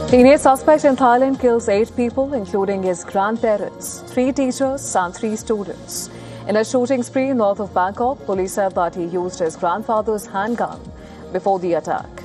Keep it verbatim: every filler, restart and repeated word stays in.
Teenage suspect in Thailand kills eight people, including his grandparents, three teachers and three students. In a shooting spree north of Bangkok, police said that he used his grandfather's handgun before the attack.